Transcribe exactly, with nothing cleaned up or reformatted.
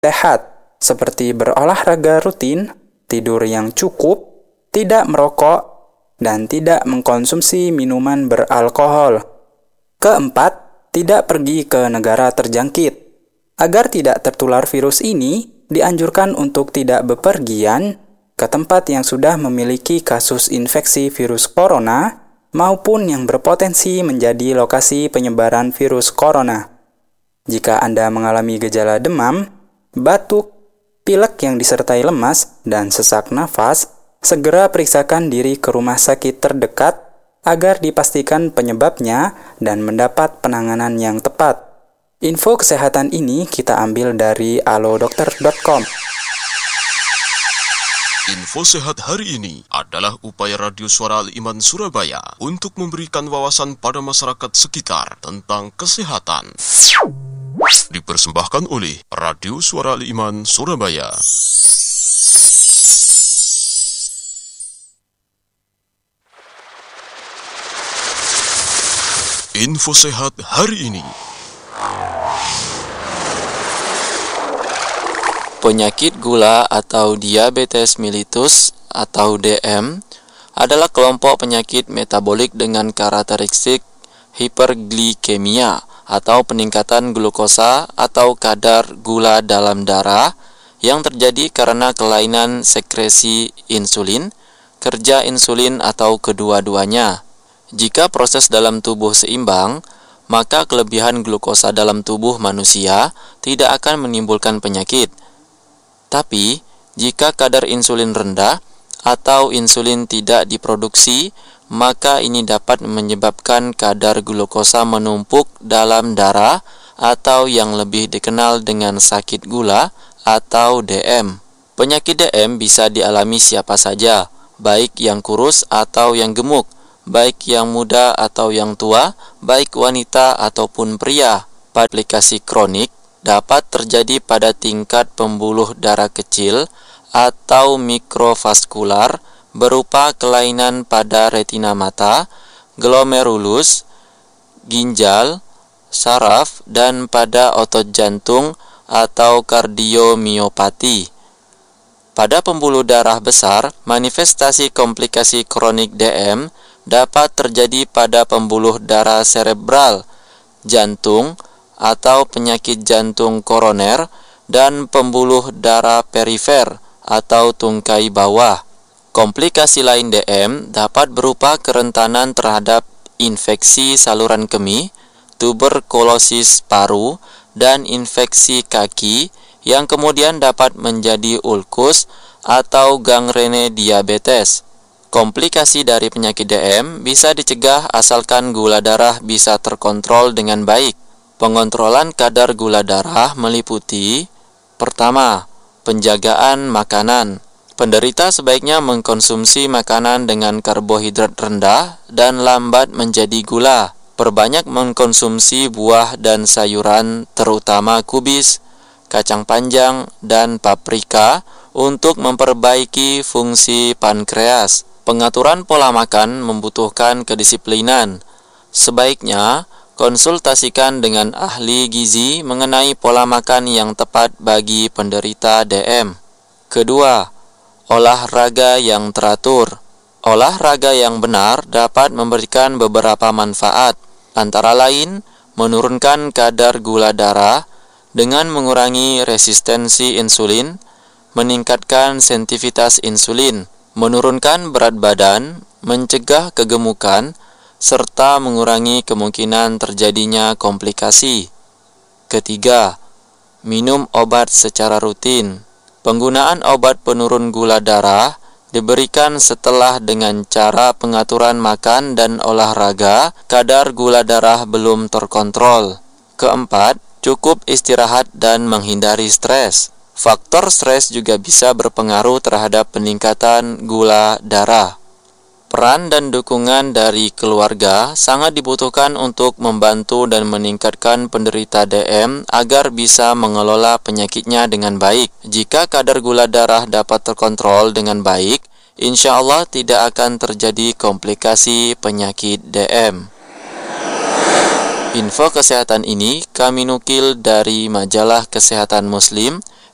sehat, seperti berolahraga rutin, tidur yang cukup, tidak merokok, dan tidak mengkonsumsi minuman beralkohol. Keempat, tidak pergi ke negara terjangkit. Agar tidak tertular virus ini, dianjurkan untuk tidak bepergian ke tempat yang sudah memiliki kasus infeksi virus corona maupun yang berpotensi menjadi lokasi penyebaran virus corona. Jika Anda mengalami gejala demam, batuk, pilek yang disertai lemas, dan sesak nafas, segera periksakan diri ke rumah sakit terdekat agar dipastikan penyebabnya dan mendapat penanganan yang tepat. Info kesehatan ini kita ambil dari alodokter dot com. Info sehat hari ini adalah upaya Radio Suara Al-Iman Surabaya untuk memberikan wawasan pada masyarakat sekitar tentang kesehatan. Dipersembahkan oleh Radio Suara Al-Iman Surabaya. Info sehat hari ini. Penyakit gula atau diabetes mellitus atau D M adalah kelompok penyakit metabolik dengan karakteristik hiperglikemia atau peningkatan glukosa atau kadar gula dalam darah yang terjadi karena kelainan sekresi insulin, kerja insulin atau kedua-duanya. Jika proses dalam tubuh seimbang, maka kelebihan glukosa dalam tubuh manusia tidak akan menimbulkan penyakit. Tapi, jika kadar insulin rendah atau insulin tidak diproduksi, maka ini dapat menyebabkan kadar glukosa menumpuk dalam darah atau yang lebih dikenal dengan sakit gula atau D M. Penyakit D M bisa dialami siapa saja, baik yang kurus atau yang gemuk, baik yang muda atau yang tua, baik wanita ataupun pria. Pada aplikasi kronik dapat terjadi pada tingkat pembuluh darah kecil atau mikrovaskular berupa kelainan pada retina mata, glomerulus, ginjal, saraf, dan pada otot jantung atau kardiomiopati. Pada pembuluh darah besar, manifestasi komplikasi kronik D M dapat terjadi pada pembuluh darah serebral, jantung, atau penyakit jantung koroner, dan pembuluh darah perifer atau tungkai bawah. Komplikasi lain D M dapat berupa kerentanan terhadap infeksi saluran kemih, tuberkulosis paru, dan infeksi kaki yang kemudian dapat menjadi ulkus atau gangrene diabetes. Komplikasi dari penyakit D M bisa dicegah asalkan gula darah bisa terkontrol dengan baik. Pengontrolan kadar gula darah meliputi: pertama, penjagaan makanan. Penderita sebaiknya mengkonsumsi makanan dengan karbohidrat rendah dan lambat menjadi gula. Perbanyak mengkonsumsi buah dan sayuran, terutama kubis, kacang panjang, dan paprika untuk memperbaiki fungsi pankreas. Pengaturan pola makan membutuhkan kedisiplinan. Sebaiknya konsultasikan dengan ahli gizi mengenai pola makan yang tepat bagi penderita D M. Kedua, olahraga yang teratur. Olahraga yang benar dapat memberikan beberapa manfaat, antara lain menurunkan kadar gula darah dengan mengurangi resistensi insulin, meningkatkan sensitivitas insulin, menurunkan berat badan, mencegah kegemukan, serta mengurangi kemungkinan terjadinya komplikasi. Ketiga, minum obat secara rutin. Penggunaan obat penurun gula darah diberikan setelah dengan cara pengaturan makan dan olahraga kadar gula darah belum terkontrol. Keempat, cukup istirahat dan menghindari stres. Faktor stres juga bisa berpengaruh terhadap peningkatan gula darah. Peran dan dukungan dari keluarga sangat dibutuhkan untuk membantu dan meningkatkan penderita D M agar bisa mengelola penyakitnya dengan baik. Jika kadar gula darah dapat terkontrol dengan baik, insya Allah tidak akan terjadi komplikasi penyakit D M. Info kesehatan ini kami nukil dari majalah Kesehatan Muslim